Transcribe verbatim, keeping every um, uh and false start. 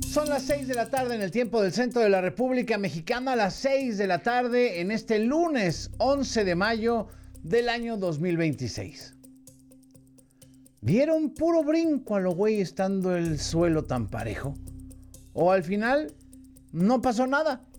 Son las seis de la tarde en el tiempo del centro de la República Mexicana, las seis de la tarde en este lunes once de mayo del año dos mil veintiséis. ¿Vieron puro brinco a lo güey estando el suelo tan parejo? ¿O al final no pasó nada?